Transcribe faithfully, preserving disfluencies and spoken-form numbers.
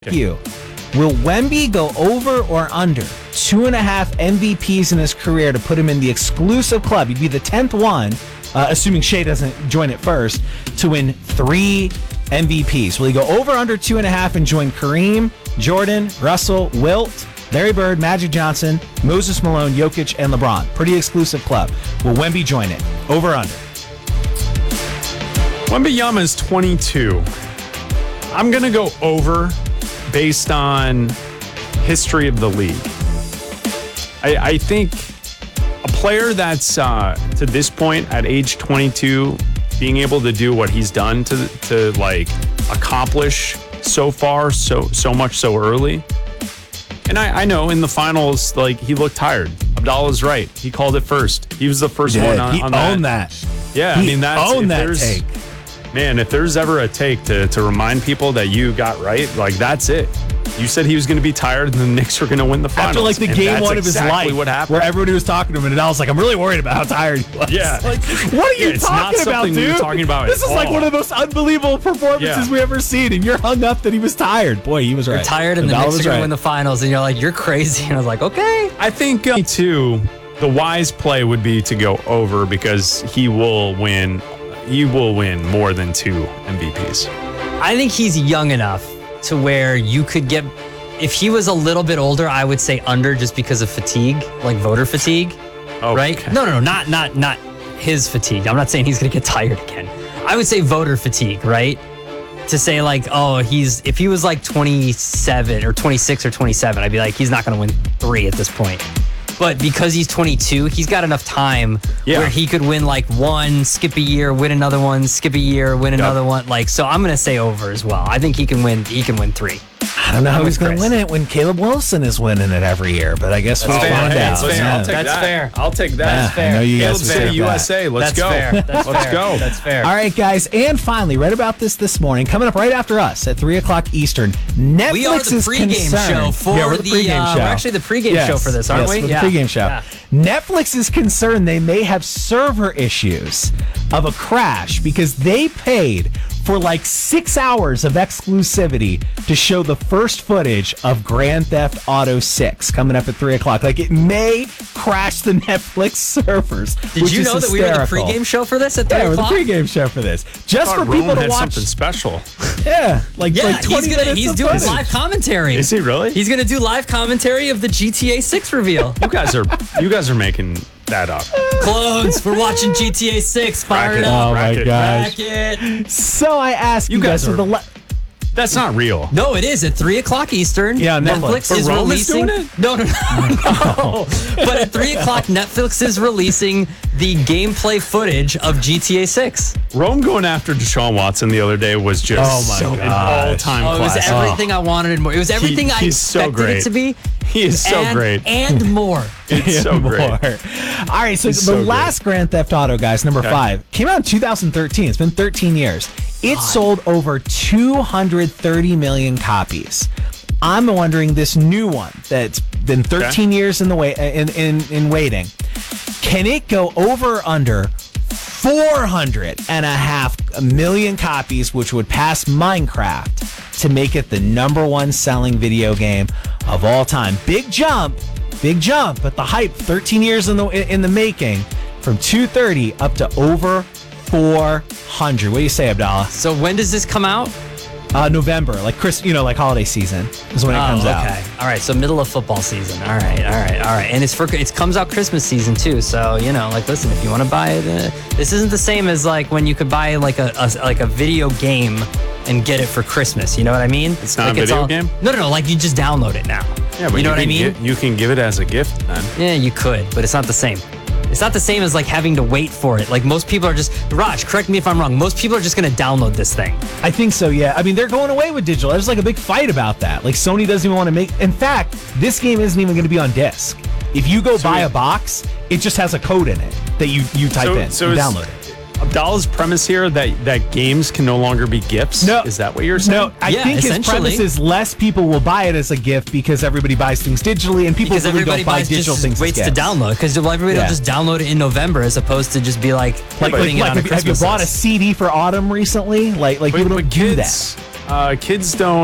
you. Will Wemby go over or under two and a half M V Ps in his career to put him in the exclusive club? He'd be the tenth one, uh, assuming Shea doesn't join it first, to win three M V Ps. Will he go over under two and a half and join Kareem, Jordan, Russell, Wilt, Larry Bird, Magic Johnson, Moses Malone, Jokic, and LeBron? Pretty exclusive club. Will Wemby join it? Over or under? Wembanyama is twenty-two. I'm going to go over based on history of the league. I, I think a player that's uh, to this point at age twenty-two, being able to do what he's done to to like accomplish so far, so so much so early. And I, I know in the finals, like he looked tired. Abdallah's right. He called it first. He was the first Yeah, one on, he on owned that. that. Yeah, He I mean that's owned if that there's- take. Man, if there's ever a take to, to remind people that you got right, like that's it. You said he was going to be tired and the Knicks were going to win the finals. After like the and game that's one of his exactly life, what happened. where everybody was talking to him, and Nadal's like, "I'm really worried about how tired he was." Yeah. like, what are you Yeah, it's not talking about, something we dude? were talking about this at is like all. one of the most unbelievable performances Yeah. we ever seen, and you're hung up that he was tired. Boy, he was right. You're tired and the Nadal Knicks was are going right. to win the finals, and you're like, you're crazy. And I was like, okay. I think, uh, too, the wise play would be to go over because he will win. He will win more than two M V Ps. I think he's young enough to where you could get, if he was a little bit older, I would say under just because of fatigue, like voter fatigue, Oh, right? okay. No, no, no, not not not his fatigue. I'm not saying he's going to get tired again. I would say voter fatigue, right? To say like, oh, he's, if he was like twenty-seven or twenty-six or twenty-seven, I'd be like, he's not going to win three at this point. But because he's twenty-two, he's got enough time Yeah. where he could win like one, skip a year, win another one, skip a year, win another one. Like, so I'm gonna say over as well. I think he can win. He can win three. I don't know how I'm he's with going to Chris. win it when Caleb Wilson is winning it every year, but I guess we'll fair. find Hey, out. it's fair. Yeah. I'll take That's that. fair. I'll take that. That's fair. I know you guys Caleb would City, take that. U S A. Let's That's go. fair. That's Let's fair. go. That's fair. All right, guys, and finally, read about this this morning. Coming up right after us at three o'clock Eastern. Netflix We are the is pregame concerned. show for yeah, we're the, the, pregame uh, show. we're actually the pregame Yes, show for this, aren't yes, we? we're the Yeah. pregame show. Yeah. Netflix is concerned they may have server issues of a crash because they paid for like six hours of exclusivity to show the first footage of Grand Theft Auto six coming up at three o'clock. Like, it may crash the Netflix servers. Did which you is know that we were the hysterical. pregame show for this at three Yeah, we're the o'clock? pregame show for this. Just I for thought people Rome to had watch. something special. Yeah, like, Yeah, like twenty he's gonna minutes he's of doing footage. live commentary. Is he really? He's gonna do live commentary of the G T A six reveal. You guys are you guys are making that up. Clones, we're watching G T A six. Fire it Bracket. up. Oh my Bracket. gosh. Bracket. So I ask you, You guys, guys so are- the le- That's not real. No, it is at three o'clock Eastern. Yeah, on Netflix. Netflix But is Rome is releasing. doing it? No, no, no, no. But at three o'clock, Netflix is releasing the gameplay footage of G T A six. Rome going after Deshaun Watson the other day was just Oh my so an gosh. all-time Oh, it was classic. everything I wanted and more. It was everything I he's so expected it great. to be. He is so and, great. and more. It's so more. great. All right, so He's the so great. last Grand Theft Auto, guys, number Okay. five, came out in two thousand thirteen. It's been thirteen years. It sold over two hundred thirty million copies. I'm wondering, this new one that's been thirteen Okay. years in the way in, in in waiting, can it go over or under four hundred and a half million copies, which would pass Minecraft to make it the number one selling video game of all time? Big jump, big jump, but the hype, thirteen years in the in the making, from two thirty up to over four hundred. What do you say, Abdallah? So when does this come out? Uh, November, like Chris, you know, like holiday season is when it comes oh, out. okay. All right. So middle of football season. All right. All right. All right. And it's for it comes out Christmas season too. So you know, like, listen, if you want to buy it, uh, this isn't the same as like when you could buy like a, a like a video game and get it for Christmas. You know what I mean? It's not like a video game? No, no, no. Like you just download it now. Yeah, but you know what I can mean? gi- you can give it as a gift then. Yeah, you could, but it's not the same. It's not the same as like having to wait for it. Like most people are just, Raj, correct me if I'm wrong. Most people are just going to download this thing. I think so, yeah. I mean, they're going away with digital. There's like a big fight about that. Like, Sony doesn't even want to make... In fact, this game isn't even going to be on disc. If you go So buy it- a box, it just has a code in it that you, you type So- in. so you is- download it. Abdallah's premise here that that games can no longer be gifts. No. Is that what you're saying? No, I Yeah, think his essentially. premise is less people will buy it as a gift because everybody buys things digitally, and people Because really everybody don't buy buys digital just things waits as to gifts. download. Because everybody Yeah. will just download it in November as opposed to just be like, Like, like, putting it like on a have, you- have you Christmas bought a list. C D for autumn recently? Like, like But, people but don't do that. kids, uh, kids don't.